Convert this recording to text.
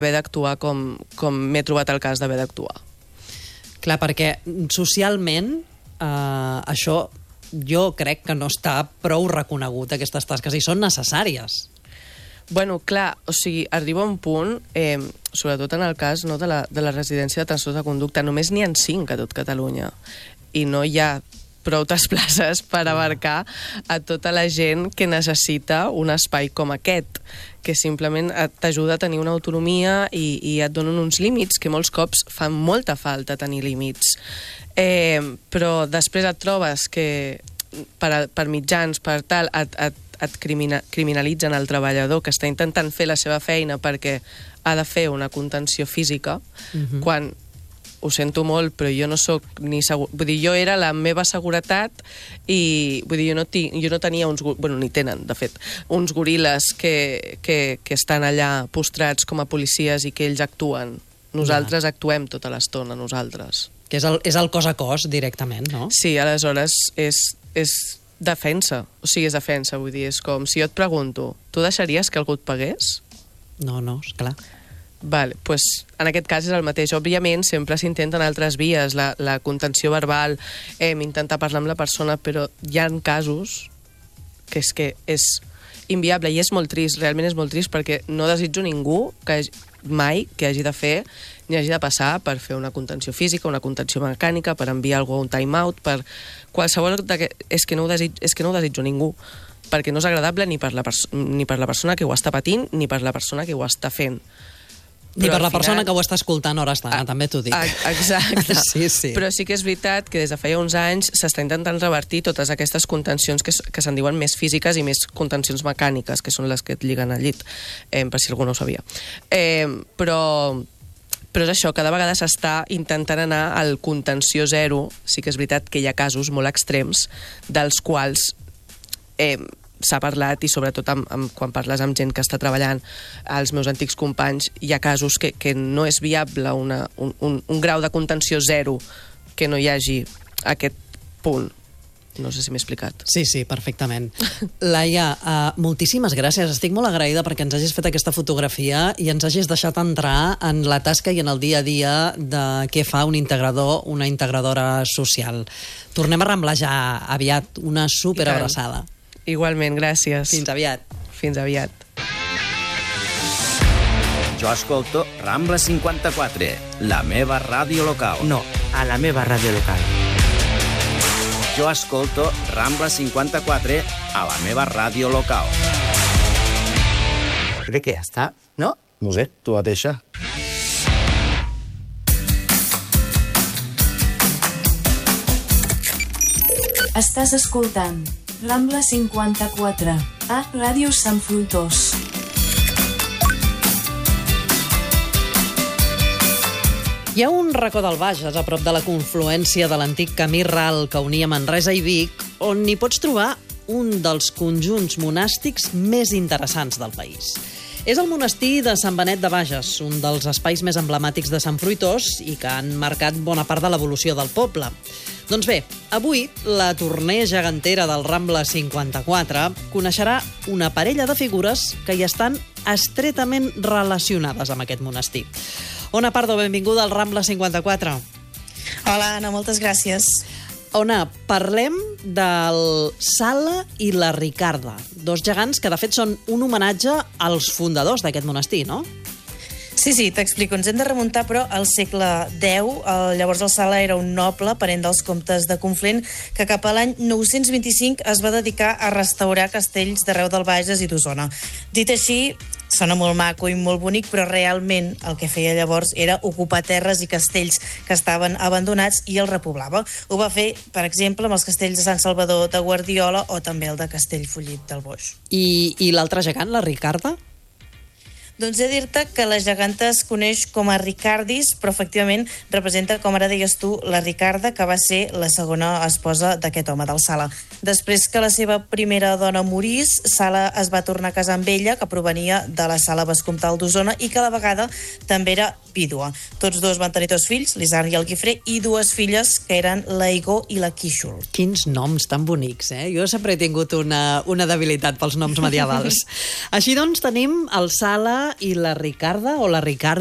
haver d'actuar com m'he trobat el cas d'haver d'actuar. Clar, perquè socialment això jo crec que no està prou reconegut, aquestes tasques, i són necessàries. Bueno, clar, o sigui, arriba un punt, sobretot en el cas de la residència de trastorns de conducta, només n'hi ha 5 a tot Catalunya, i no hi ha prou places per abarcar a tota la gent que necessita un espai com aquest, que simplement t'ajuda a tenir una autonomia i et donen uns límits que molts cops fan molta falta tenir límits. Però després et trobes que per mitjans, per tal, et criminalitzen el treballador que està intentant fer la seva feina perquè ha de fer una contenció física, quan ho sento molt, però jo no soc ni segur... Vull dir, jo era la meva seguretat i, vull dir, jo no tenia uns... Bueno, ni tenen, de fet, uns goril·les que estan allà postrats com a policies i que ells actuen. Nosaltres actuem tota l'estona, nosaltres. Que és el cos a cos, directament, no? Sí, aleshores és defensa. O sigui, és defensa, vull dir, és com... Si jo et pregunto, tu deixaries que algú et pagués? No, esclar. Vale, pues, en aquest cas és el mateix. Òbviament, sempre s'intenten altres vies, la contenció verbal, intentar parlar amb la persona, però hi ha casos que és inviable i és molt trist, realment és molt trist, perquè no desitjo ningú mai que hagi de fer ni hagi de passar per fer una contenció física, una contenció mecànica, per enviar algú a un time-out, per qualsevol... És que no ho desitjo ningú, perquè no és agradable ni per la persona que ho està patint ni per la persona que ho està fent. Ni per la persona que ho està escoltant a hores d'ara, també t'ho dic. Exacte. Sí. Però sí que és veritat que des de feia uns anys s'està intentant revertir totes aquestes contencions que se'n diuen més físiques i més contencions mecàniques, que són les que et lliguen al llit, per si algú no ho sabia. Però és això, cada vegada s'està intentant anar al contenció zero. Sí que és veritat que hi ha casos molt extrems dels quals s'ha parlat, i sobretot quan parles amb gent que està treballant, els meus antics companys, hi ha casos que no és viable un grau de contenció zero, que no hi hagi aquest punt. No sé si m'he explicat. Sí, perfectament. Laia, moltíssimes gràcies. Estic molt agraïda perquè ens hagis fet aquesta fotografia i ens hagis deixat entrar en la tasca i en el dia a dia de què fa un integrador, una integradora social. Tornem a ramblejar aviat. Una superabraçada. Igualment, gràcies. Fins aviat. Fins aviat. Jo escolto Rambla 54, la meva ràdio local. No, a la meva ràdio local. Jo escolto Rambla 54 a la meva ràdio local. Crec que ja està, no? No sé, tu mateixa. Estàs escoltant Rambla 54, a Ràdio Sant Fruitós. Hi ha un racó del Bages, a prop de la confluència de l'antic camí ral que unia Manresa i Vic, on hi pots trobar un dels conjunts monàstics més interessants del país. És el monestir de Sant Benet de Bages, un dels espais més emblemàtics de Sant Fruitós i que han marcat bona part de l'evolució del poble. Doncs bé, avui la tournée gegantera del Rambla 54 coneixerà una parella de figures que hi estan estretament relacionades amb aquest monestir. Ona Pardo, benvinguda al Rambla 54. Hola, Anna, moltes gràcies. Ona, parlem del Sala i la Ricarda, dos gegants que de fet són un homenatge als fundadors d'aquest monestir, no? Sí, t'explico. Ens hem de remuntar, però, al segle X. Llavors el Sala era un noble, parent dels comtes de Conflent, que cap a l'any 925 es va dedicar a restaurar castells d'arreu del Bages i d'Osona. Dit així, sona molt maco i molt bonic, però realment el que feia llavors era ocupar terres i castells que estaven abandonats i els repoblava. Ho va fer, per exemple, amb els castells de Sant Salvador de Guardiola o també el de Castellfollit del Boix. I l'altre gegant, la Ricarda? Doncs he de dir-te que la geganta es coneix com a Ricardis, però efectivament representa, com ara deies tu, la Ricarda, que va ser la segona esposa d'aquest home, del Sala. Després que la seva primera dona morís, Sala es va tornar a casar amb ella, que provenia de la Sala Vescomtal d'Osona i que a la vegada també era vídua. Tots dos van tenir dos fills, l'Isard i el Guifré, i dues filles, que eren la Igó i la Quíxol. Quins noms tan bonics, eh? Jo sempre he tingut una debilitat pels noms medievals. Així doncs tenim el Sala i la Ricarda, o la Ricarda,